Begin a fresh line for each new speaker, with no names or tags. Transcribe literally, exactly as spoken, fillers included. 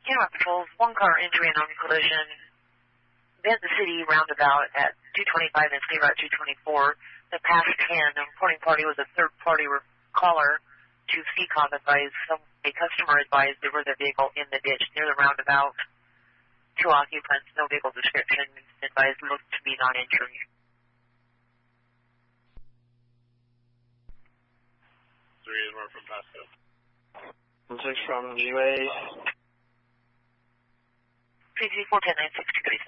Camera patrols, one car injury and non-collision. Benton City roundabout at two twenty-five and State Route two twenty-four. The past ten, the reporting party was a third-party caller to C COM advised. Some, a customer advised there was a vehicle in the ditch near the roundabout. Two occupants, no vehicle description, advised looked to be non-injury.
Three is more from Pasco.
One six from G-Way.
P G four ten nine six two three.